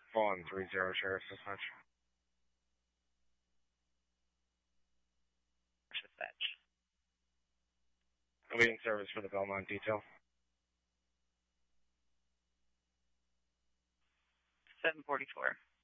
Vaughn 30 Sheriff's Dispatch. Dispatch. Awaiting service for the Belmont detail. 744.